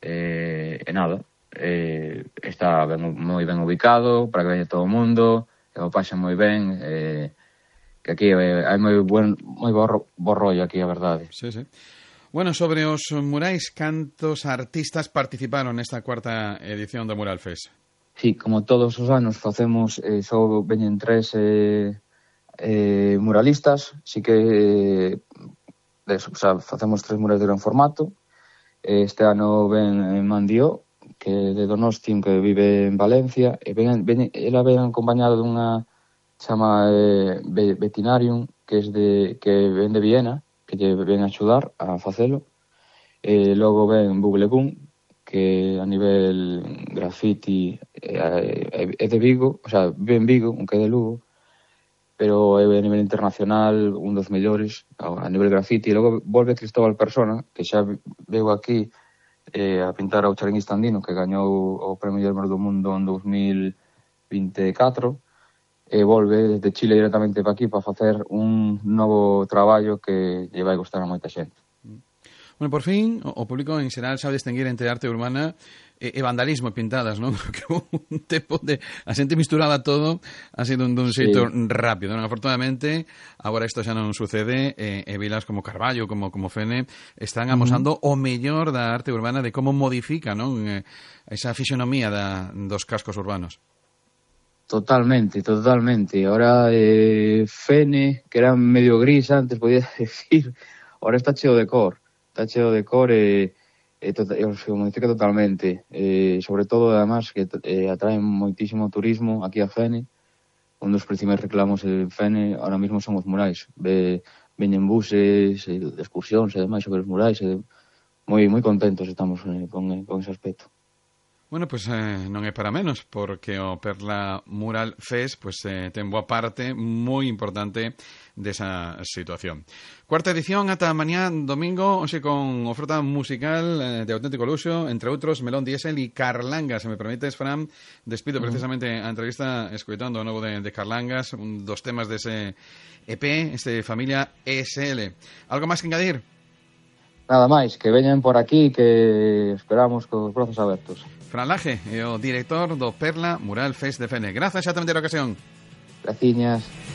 e nada, está moi ben ubicado para que veña todo o mundo, e o paxa moi ben, que aquí hai moi bo rollo aquí, a verdade. Sí, sí. Bueno, sobre os murais, cantos artistas participaron nesta cuarta edición do Mural Fest? Sí, como todos os anos facemos, só veñen 3 muralistas, sí que facemos 3 murais de gran formato. Este ano ven Mandió, que é de Donosti, que vive en Valencia, e ela ven acompañada dunha chama Vetinarium, que ven de Viena, que lle ven a axudar a facelo. Logo ven Buglegún, que a nivel graffiti é de Vigo, o sea, vive en Vigo, aunque é de Lugo, pero é a nivel internacional un dos mellores a nivel graffiti. E logo volve Cristóbal Persona, que xa veu aquí a pintar ao Charinguista Andino, que gañou o Premio Yermer do Mundo en 2024, e volve desde Chile directamente para aquí para facer un novo traballo que lle vai gustar a moita xente. Bueno, por fin, o público en xeral sabe distinguir entre arte urbana e vandalismo e pintadas, non? Porque un tempo de a xente misturada todo ha sido dun xeito rápido, non? Afortunadamente, agora isto xa non sucede, e vilas como Carballo, como Fene, están amosando o mellor da arte urbana de como modifica, non? Esa fisionomía dos cascos urbanos. Totalmente. Ahora Fene, que era medio gris antes, podía decir, ahora está cheo de cor. Está cheo de cor e se modifica totalmente. Sobre todo, además, que atraen moitísimo turismo aquí a Fene. Un dos principais reclamos en Fene ahora mismo son os murais. Veñen buses, excursións e demais sobre os murais. Moi contentos estamos con ese aspecto. Bueno, pues non é para menos, porque o Perla Mural Fest pues, ten boa parte moi importante desa situación. Cuarta edición ata mañá domingo, hoxe con oferta musical de auténtico luxo, entre outros Melón Diesel e Carlangas. Se me permites, Fran, despido precisamente a entrevista escoitando o novo de Carlangas, un dos temas dese EP, Familia SL. Algo máis que engadir? Nada máis, que veñan por aquí, que esperamos cos brazos abertos. Fran Laje, o director do Perla Mural Fest de Fene. Grazas xa tamén ter ocasión. Graciñas.